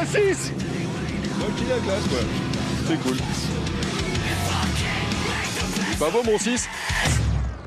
un 6. Donc il est à glace, quoi. C'est cool. Bravo mon 6.